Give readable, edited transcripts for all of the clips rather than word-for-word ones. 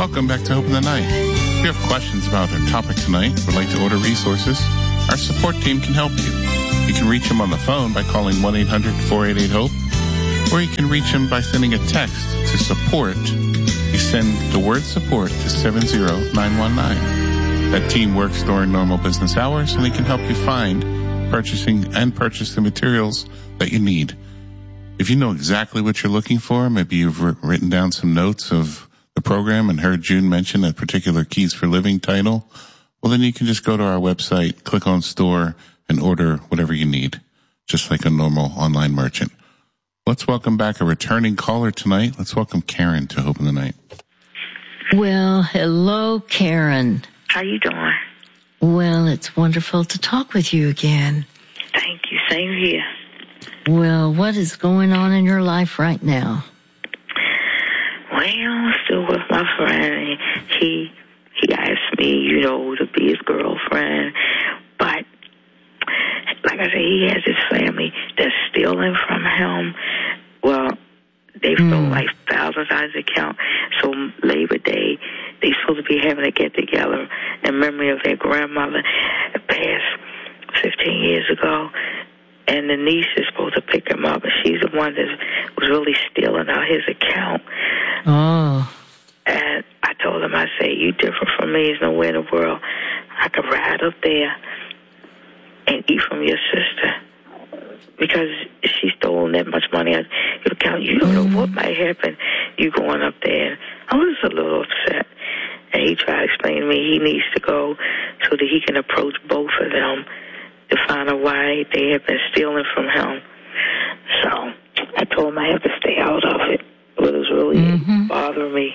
Welcome back to Hope in the Night. If you have questions about our topic tonight or would like to order resources, our support team can help you. You can reach them on the phone by calling 1-800-488-HOPE, or you can reach them by sending a text to support. You send the word support to 70919. That team works during normal business hours, and they can help you find, purchase the materials that you need. If you know exactly what you're looking for, maybe you've written down some notes of the program and heard June mention a particular Keys for Living title, well, then you can just go to our website, click on store, and order whatever you need, just like a normal online merchant. Let's welcome back a returning caller tonight. Let's welcome Karen to Hope in the Night. Well, hello, Karen. How you doing? Well, it's wonderful to talk with you again. Thank you. Same here. Well, what is going on in your life right now? Well, still with my friend. He asked me, to be his girlfriend. But, like I said, he has his family that's stealing from him. Well, they stole like thousands out of his account. So Labor Day, they supposed to be having a get-together in memory of their grandmother that passed 15 years ago. And the niece is supposed to pick him up, and she's the one that was really stealing out his account. Oh. And I told him, I said, you different from me. There's nowhere in the world I could ride up there and eat from your sister, because she stole that much money out of your account. You don't know what might happen, you going up there. I was a little upset. And he tried to explain to me he needs to go so that he can approach both of them to find out why they have been stealing from him. So I told him I have to stay out of it. It was really bothering me.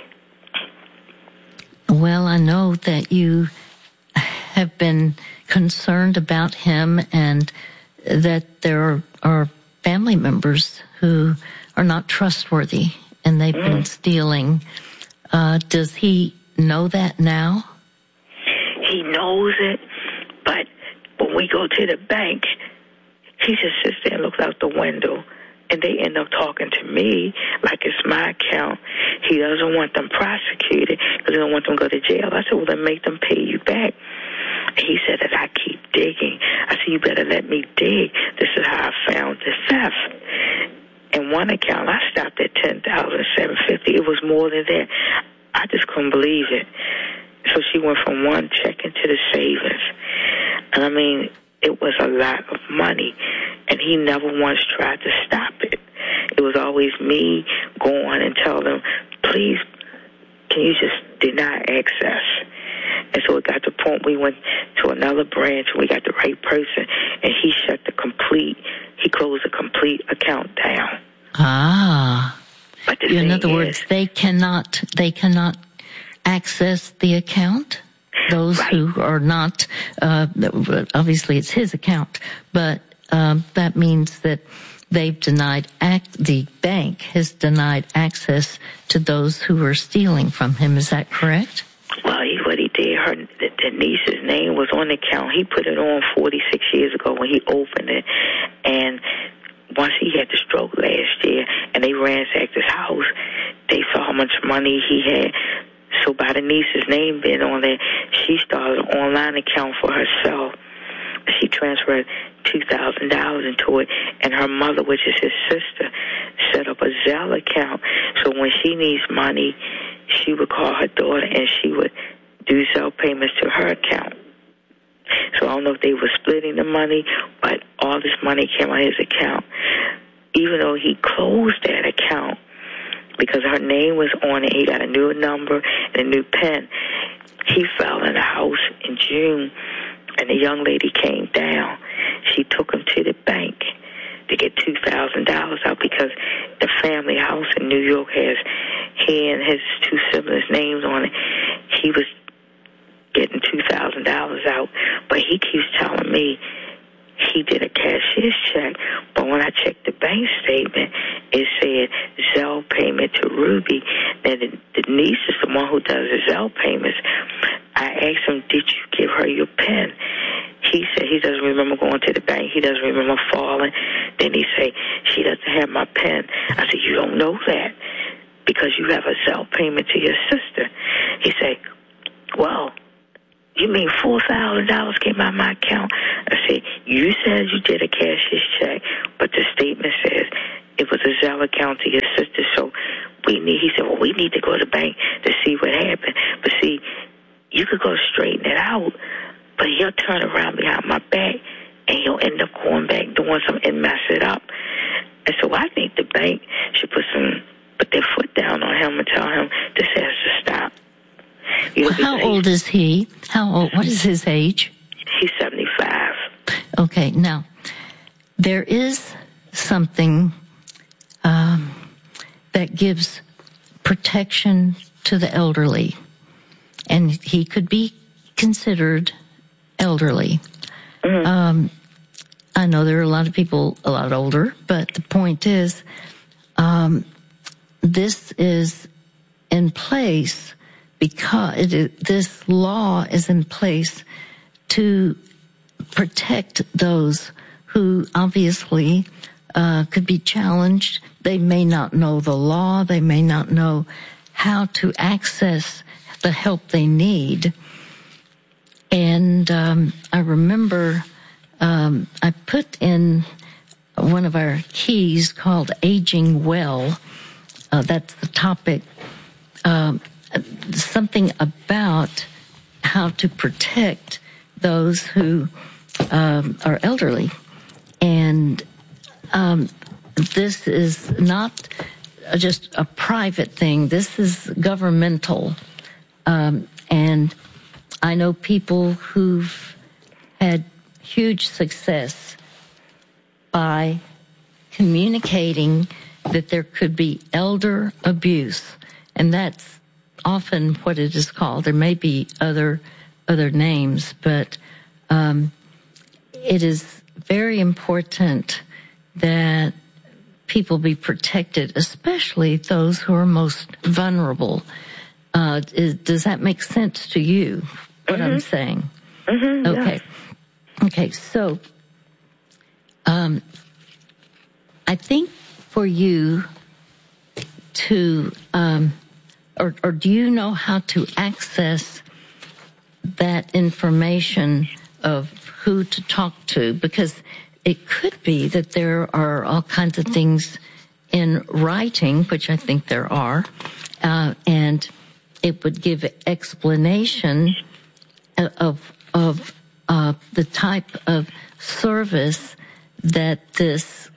Well, I know that you have been concerned about him and that there are family members who are not trustworthy and they've been stealing. Does he know that now? He knows it, but when we go to the bank, he just sits there and looks out the window, and they end up talking to me like it's my account. He doesn't want them prosecuted because he don't want them to go to jail. I said, well, then make them pay you back. And he said that I keep digging. I said, you better let me dig. This is how I found the theft. In one account, I stopped at $10,750. It was more than that. I just couldn't believe it. So she went from one check into the savings. And I mean, it was a lot of money. And he never once tried to stop it. It was always me going and tell them, please, can you just deny access? And so it got to the point we went to another branch and we got the right person, and he closed the complete account down. Ah. But in other words, they cannot access the account? Those right. who are not, obviously it's his account, but that means that they've denied, the bank has denied access to those who are stealing from him. Is that correct? Well, what he did, the niece's name was on the account. He put it on 46 years ago when he opened it. And once he had the stroke last year and they ransacked his house, they saw how much money he had. So by the niece's name being on there, she started an online account for herself. She transferred $2,000 into it, and her mother, which is his sister, set up a Zelle account. So when she needs money, she would call her daughter, and she would do Zelle payments to her account. So I don't know if they were splitting the money, but all this money came out of his account. Even though he closed that account, because her name was on it, he got a new number and a new PIN. He fell in the house in June, and the young lady came down. She took him to the bank to get $2,000 out because the family house in New York has he and his two siblings' names on it. He was getting $2,000 out, but he keeps telling me he did a cashier's check, but when I checked the bank statement, it said Zelle payment to Ruby. Now, the niece is the one who does the Zelle payments. I asked him, did you give her your PIN? He said he doesn't remember going to the bank. He doesn't remember falling. Then he said, she doesn't have my PIN. I said, you don't know that because you have a Zelle payment to your sister. He said, well, you mean $4,000 came out of my account? I said, you said you did a cashier's check, but the statement says it was a Zelle account to your sister, so he said, well, we need to go to the bank to see what happened. But see, you could go straighten it out, but he'll turn around behind my back, and he'll end up going back doing something and mess it up. And so I think the bank should put their foot down on him and tell him this has to stop. Well, how old is he? What is his age? He's 75. Okay, now, there is something that gives protection to the elderly, and he could be considered elderly. Mm-hmm. I know there are a lot of people a lot older, but the point is, this is in place because this law is in place to protect those who obviously could be challenged. They may not know the law. They may not know how to access the help they need. And I remember I put in one of our keys called Aging Well. That's the topic. Something about how to protect those who are elderly. And this is not just a private thing. This is governmental. And I know people who've had huge success by communicating that there could be elder abuse. And that's often what it is called. There may be other names, but it is very important that people be protected, especially those who are most vulnerable. Does that make sense to you, what I'm saying? Mm-hmm, okay. Yeah. Okay, so I think for you to, or do you know how to access that information of who to talk to? Because it could be that there are all kinds of things in writing, which I think there are, and it would give explanation of the type of service that this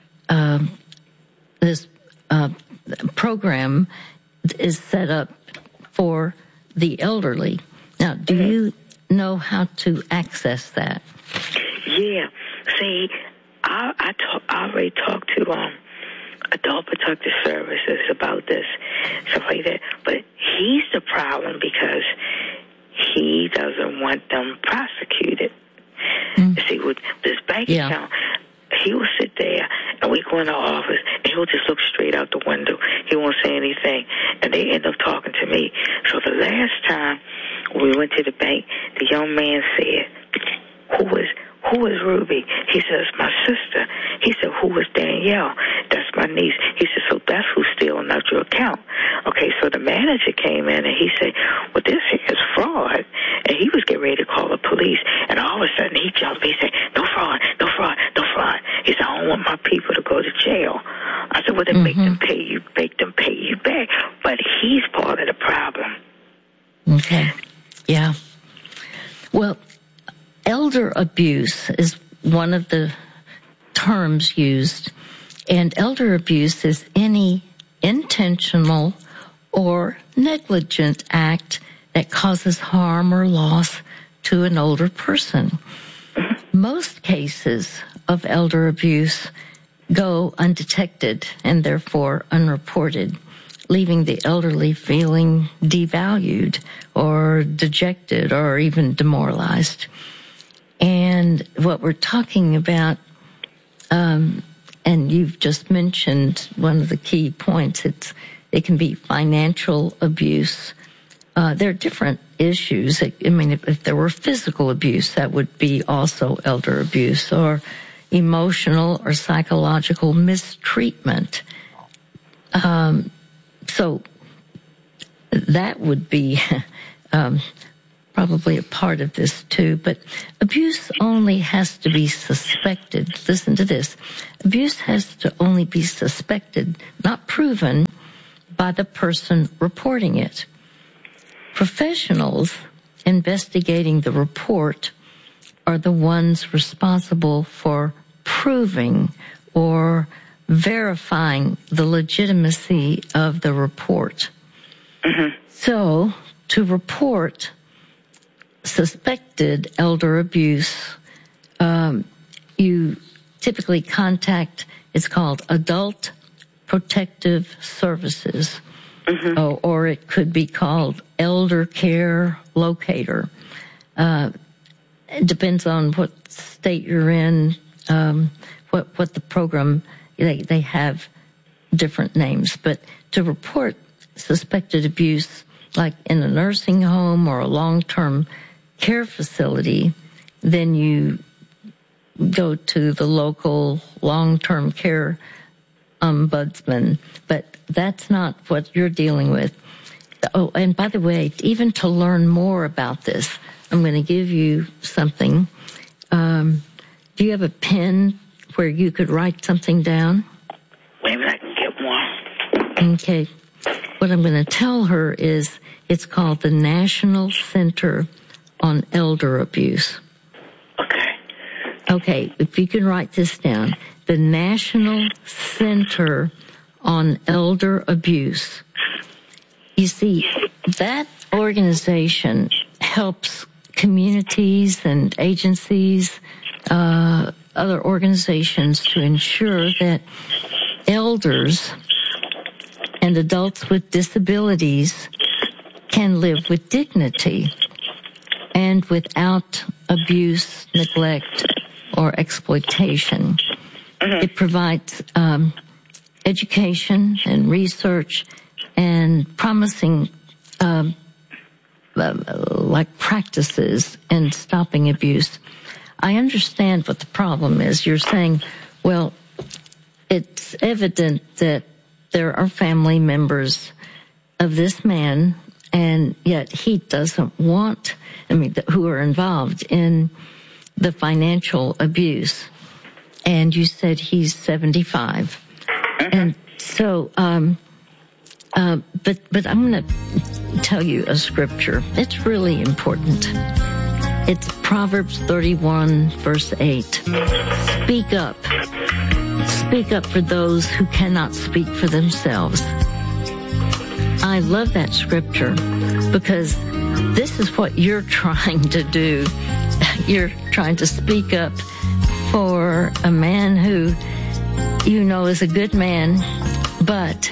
program is set up for the elderly. Now, do you know how to access that? Yeah. See, I already talked to Adult Protective Services about this, stuff like that. But he's the problem because he doesn't want them prosecuted. See, with this bank account, he will sit there and we go in the office and he'll just look straight out the window. He won't say anything. And they end up talking to me. So the last time we went to the bank, the young man said, who is Ruby? He says, my sister. He said, who is Danielle? That's my niece. He said, so that's who's stealing out your account. Okay, so the manager came in and he said, well, this here is fraud. And he was getting ready to call the police. And all of a sudden he jumped. He said, no fraud, no fraud, no fraud. He said, I don't want my people to go to jail. I said, well, then make them pay you back. But he's part of the problem. Okay. Yeah. Well, elder abuse is one of the terms used, and elder abuse is any intentional or negligent act that causes harm or loss to an older person. Most cases of elder abuse go undetected and therefore unreported, leaving the elderly feeling devalued or dejected or even demoralized. And what we're talking about, and you've just mentioned one of the key points, it can be financial abuse. There are different issues. I mean, if there were physical abuse, that would be also elder abuse, or emotional or psychological mistreatment. So that would be probably a part of this too. But abuse only has to be suspected. Listen to this. Abuse has to only be suspected, not proven, by the person reporting it. Professionals investigating the report are the ones responsible for proving or verifying the legitimacy of the report. Mm-hmm. So, to report suspected elder abuse, you typically contact, it's called Adult Protective Services, mm-hmm. or it could be called Elder Care Locator. It depends on what state you're in, what the program, they have different names. But to report suspected abuse, like in a nursing home or a long-term care facility, then you go to the local long-term care ombudsman. But that's not what you're dealing with. Oh, and by the way, even to learn more about this, I'm going to give you something. Do you have a pen where you could write something down? Maybe I can get one. Okay. What I'm going to tell her is it's called the National Center on Elder Abuse. Okay. Okay, if you can write this down. The National Center on Elder Abuse. You see, that organization helps communities and agencies, other organizations to ensure that elders and adults with disabilities can live with dignity and without abuse, neglect, or exploitation. Mm-hmm. It provides education and research and promising like practices in stopping abuse. I understand what the problem is. You're saying, well, it's evident that there are family members of this man, and yet he doesn't want, who are involved in the financial abuse. And you said he's 75. And so, but I'm going to tell you a scripture. It's really important. It's Proverbs 31, verse 8. Speak up. Speak up for those who cannot speak for themselves. I love that scripture because this is what you're trying to do. You're trying to speak up for a man who you know is a good man, but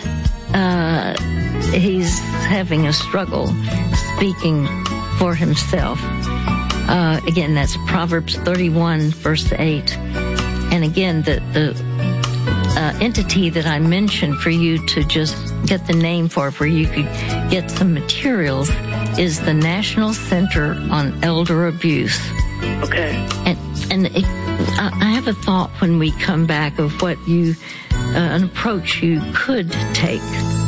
he's having a struggle speaking for himself. Again, that's Proverbs 31, verse 8. And again, the entity that I mentioned for you to just get the name for, where you could get some materials, is the National Center on Elder Abuse. Okay. And I have a thought when we come back of what you, an approach you could take.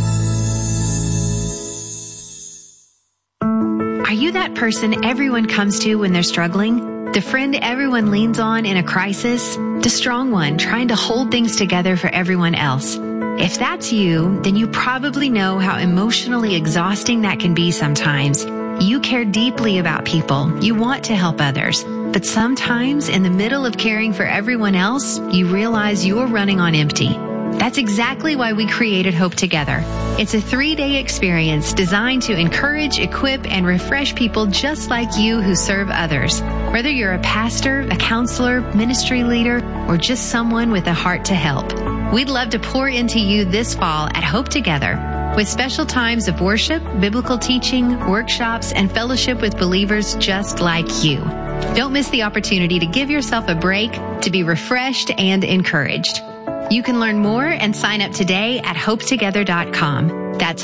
Are you that person everyone comes to when they're struggling? The friend everyone leans on in a crisis? The strong one trying to hold things together for everyone else? If that's you, then you probably know how emotionally exhausting that can be sometimes. You care deeply about people. You want to help others. But sometimes, in the middle of caring for everyone else, you realize you're running on empty. That's exactly why we created Hope Together. It's a 3-day experience designed to encourage, equip, and refresh people just like you who serve others. Whether you're a pastor, a counselor, ministry leader, or just someone with a heart to help. We'd love to pour into you this fall at Hope Together, with special times of worship, biblical teaching, workshops, and fellowship with believers just like you. Don't miss the opportunity to give yourself a break, to be refreshed and encouraged. You can learn more and sign up today at hopetogether.com. That's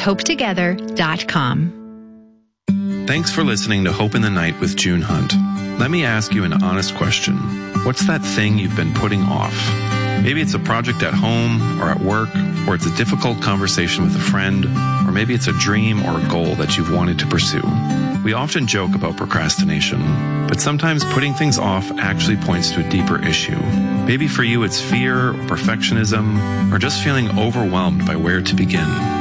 hopetogether.com. Thanks for listening to Hope in the Night with June Hunt. Let me ask you an honest question. What's that thing you've been putting off? Maybe it's a project at home or at work, or it's a difficult conversation with a friend, or maybe it's a dream or a goal that you've wanted to pursue. We often joke about procrastination, but sometimes putting things off actually points to a deeper issue. Maybe for you it's fear or perfectionism, or just feeling overwhelmed by where to begin.